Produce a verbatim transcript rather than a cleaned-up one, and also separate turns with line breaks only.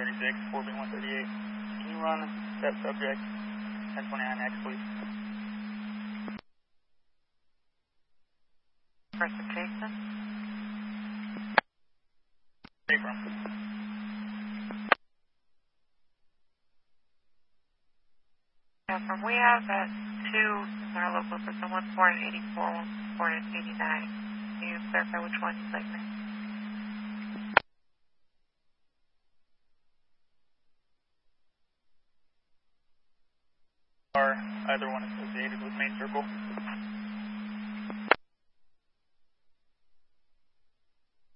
thirty-six, four B one thirty-eight. Can you run that subject, ten twenty-nine X, please?
Precipitation.
Where from?
Yeah, from we have at two in our local system, one's born in eighty-four, one's born in eighty-nine. Can you clarify which one you'd like me?
Are either one associated with main circle?